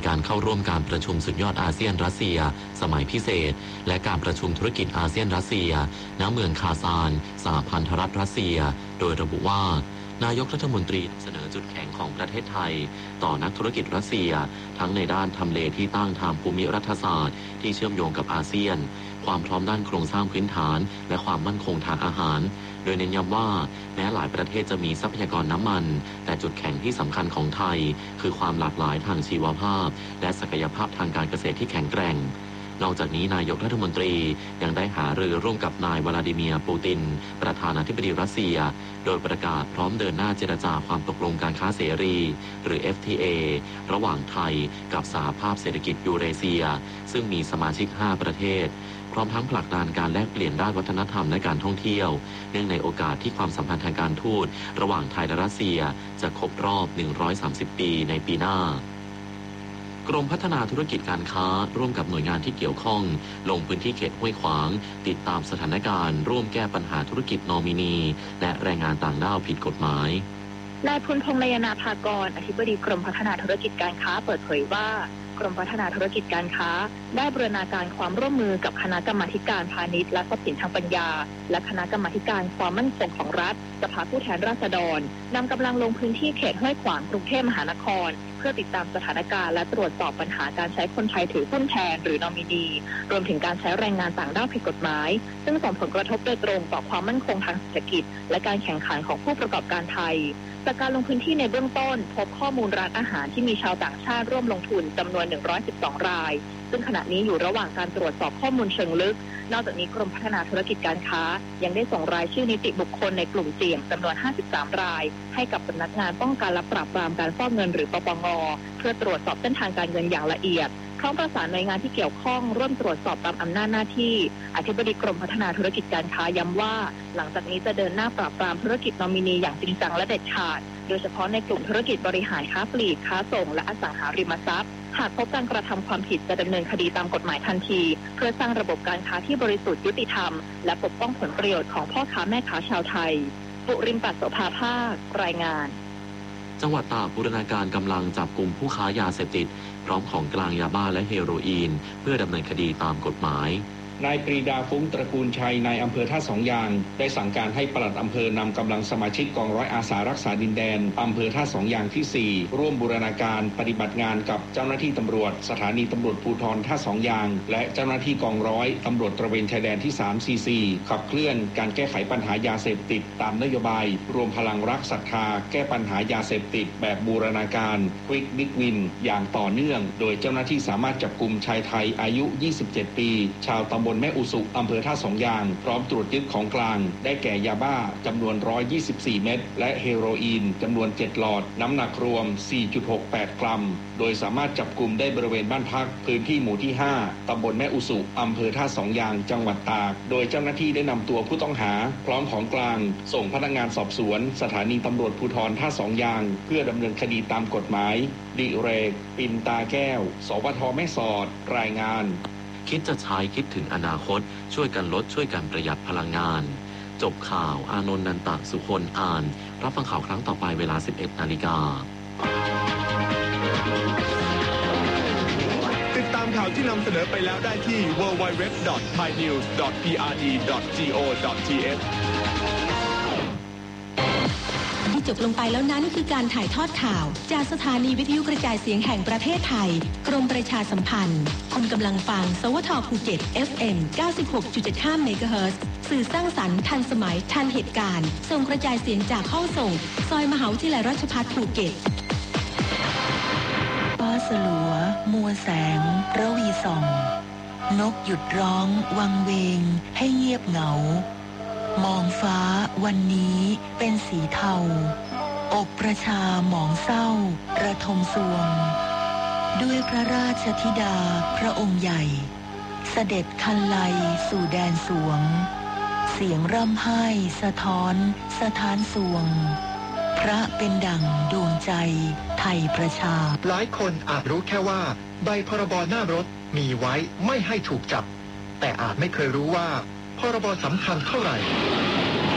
การเข้าร่วมการประชุมสุดยอดอาเซียนรัสเซียสมัยพิเศษและการประชุมธุรกิจอาเซียนรัสเซียณเมืองคาซานสหพันธรัฐรัสเซียโดยระบุว่านายกรัฐมนตรีเสนอจุดแข็งของประเทศไทยต่อนักธุรกิจรัสเซียทั้งในด้านทำเลที่ตั้งทางภูมิรัฐศาสตร์ที่เชื่อมโยงกับอาเซียนความพร้อมด้านโครงสร้างพื้นฐานและความมั่นคงทางอาหารโดยเน้นย้ำว่าแม้หลายประเทศจะมีทรัพยากรน้ำมันแต่จุดแข็งที่สำคัญของไทยคือความหลากหลายทางชีวภาพและศักยภาพทางการเกษตรที่แข็งแกร่งนอกจากนี้นายกรัฐมนตรียังได้หารือร่วมกับนายวลาดิเมียร์ปูตินประธานาธิบดีรัสเซียโดยประกาศพร้อมเดินหน้าเจรจาความตกลงการค้าเสรีหรือ FTA ระหว่างไทยกับสหภาพเศรษฐกิจยูเรเซียซึ่งมีสมาชิก5ประเทศพร้อมทั้งผลักดันการแลกเปลี่ยนด้านวัฒนธรรมและการท่องเที่ยวเนื่องในโอกาสที่ความสัมพันธ์ทางการทูตระหว่างไทยและรัสเซียจะครบรอบ130ปีในปีหน้ากรมพัฒนาธุรกิจการค้าร่วมกับหน่วยงานที่เกี่ยวข้องลงพื้นที่เขตห้วยขวางติดตามสถานการณ์ร่วมแก้ปัญหาธุรกิจนอมินีและแรงงานต่างด้าวผิดกฎหมายนายพลพงษ์นายนาภากรอธิบดีกรมพัฒนาธุรกิจการค้าเปิดเผยว่ากรมพัฒนาธุรกิจการค้าได้บูรณาการความร่วมมือกับคณะกรรมาการพาณิชย์และทรัพย์สินทางปัญญาและคณะกรรมาการความมั่นคงของรัฐสภาผู้แทนราษฎรนำกำลังลงพื้นที่เขตห้วยขวางกรุงเทพมหานครเพื่อติดตามสถานการณ์และตรวจสอบปัญหาการใช้คนไทยถือหุ้นแทนหรือนอมินีรวมถึงการใช้แรงงานต่างด้าวผิดกฎหมายซึ่งส่งผลกระทบโดยตรงต่อความมั่นคงทางเศรษฐกิจและการแข่งขันของผู้ประกอบการไทยจากการลงพื้นที่ในเบื้องต้นพบข้อมูลร้านอาหารที่มีชาวต่างชาติร่วมลงทุนจำนวน112รายซึ่งขณะนี้อยู่ระหว่างการตรวจสอบข้อมูลเชิงลึกนอกจากนี้กรมพัฒนาธุรกิจการค้ายังได้ส่งรายชื่อนิติบุคคลในกลุ่มเสี่ยงจำนวน53รายให้กับสำนักงานป้องกันและปราบปรามการฟอกเงินหรือปปงเพื่อตรวจสอบเส้นทางการเงินอย่างละเอียดพร้อมประสานหน่วยงานที่เกี่ยวข้องร่วมตรวจสอบตามอำนาจหน้าที่อธิบดีกรมพัฒนาธุรกิจการค้าย้ำว่าหลังจากนี้จะเดินหน้าปราบปรามธุรกิจนอมินีอย่างจริงจังและเด็ดขาดโดยเฉพาะในกลุ่มธุรกิจบริหารค้าปลีกค้าส่งและอสังหาริมทรัพย์หากพบการกระทำความผิดจะดำเนินคดีตามกฎหมายทันทีเพื่อสร้างระบบการค้าที่บริสุทธิ์ยุติธรรมและปกป้องผลประโยชน์ของพ่อค้าแม่ค้าชาวไทยปุริมปัสโสภาภาครายงานจังหวัดตากบูรณาการกำลังจับกลุ่มผู้ค้ายาเสพติดพร้อมของกลางยาบ้าและเฮโรอีนเพื่อดำเนินคดีตามกฎหมายนายปรีดาฟุ้งตระกูลชัยนายอำเภอท่าสองยางได้สั่งการให้ปลัดอำเภอนำกำลังสมาชิกกองร้อยอาสารักษาดินแดนอำเภอท่าสองยางที่4ร่วมบูรณาการปฏิบัติงานกับเจ้าหน้าที่ตำรวจสถานีตำรวจภูธรท่าสองยางและเจ้าหน้าที่กองร้อยตำรวจตระเวนชายแดนที่3 CC ขับเคลื่อนการแก้ไขปัญหายาเสพติดตามนโยบายรวมพลังรักศรัทธาแก้ปัญหายาเสพติดแบบบูรณาการ Quick Big Win อย่างต่อเนื่องโดยเจ้าหน้าที่สามารถจับกุมชายไทยอายุ27ปีชาวตำบลแม่อุสุอำเภอท่าสองยางพร้อมตรวจยึดของกลางได้แก่ยาบ้าจำนวน124เม็ดและเฮโรอีนจำนวน7หลอดน้ำหนักรวม 4.68 กรัมโดยสามารถจับกุมได้บริเวณบ้านพักพื้นที่หมู่ที่5ตำบลแม่อุสุอำเภอท่าสองยางจังหวัดตากโดยเจ้าหน้าที่ได้นำตัวผู้ต้องหาพร้อมของกลางส่งพนักงานสอบสวนสถานีตำรวจภูธรท่าสองยางเพื่อดำเนินคดีตามกฎหมายดิเรกปินตาแก้วสปท.แม่สอดรายงานคิดจะใช้คิดถึงอนาคตช่วยกันลดช่วยกันประหยัดพลังงานจบข่าวอานนท์นันตะสุคนอ่านรับฟังข่าวครั้งต่อไปเวลา 11:00 น. ติดตามข่าวที่นำเสนอไปแล้วได้ที่ www.thainews.prd.go.th ที่จบลงไปแล้วนั้นคือการถ่ายทอดข่าวจากสถานีวิทยุกระจายเสียงแห่งประเทศไทยกรมประชาสัมพันธ์คุณกำลังฟังสวท.ภูเก็ต FM 96.75 เมกะเฮิรตซ์สื่อสร้างสรรค์ทันสมัยทันเหตุการณ์ส่งกระจายเสียงจากห้องส่งซอยมหาวิทยาลัยราชภัฏภูเก็ตฟ้าสลัวมัวแสงระวีส่องนกหยุดร้องวังเวงให้เงียบเหงามองฟ้าวันนี้เป็นสีเทาอกประชาหมองเศร้าระทมสวงด้วยพระราชธิดาพระองค์ใหญ่เสด็จคันไลสู่แดนสวงเสียงร่ำไห้สะท้อนสถานสวงพระเป็นดั่งดวงใจไทยประชาหลายคนอาจรู้แค่ว่าใบพรบหน้ารถมีไว้ไม่ให้ถูกจับแต่อาจไม่เคยรู้ว่าพรบสำคัญเท่าไหร่